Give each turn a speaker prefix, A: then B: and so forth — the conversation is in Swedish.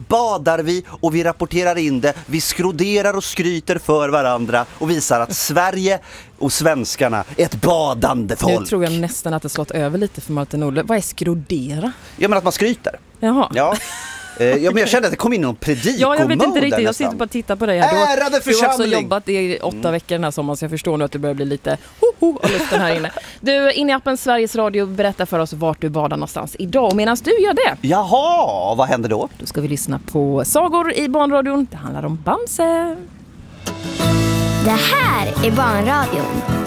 A: badar vi och vi rapporterar in det. Vi skroderar och skryter för varandra och visar att Sverige och svenskarna är ett badande folk.
B: Nu tror jag nästan att det slått över lite för Martin Olle. Vad är skrodera?
A: Ja, men att man skryter.
B: Jaha.
A: Ja. Ja, men jag kände att det kom in någon predikomode.
B: Ja, jag vet inte riktigt. Jag sitter bara och tittar på dig här.
A: Ärade
B: Du har också
A: församling!
B: jobbat i 8 veckor den här sommaren, så jag förstår nu att det börjar bli lite av luften här inne. Du, in i appen Sveriges Radio, berätta för oss vart du badar någonstans idag. Och medan du gör det,
A: Jaha, vad händer då?
B: då ska vi lyssna på sagor i Barnradion. Det handlar om Bamse.
C: Det här är Barnradion.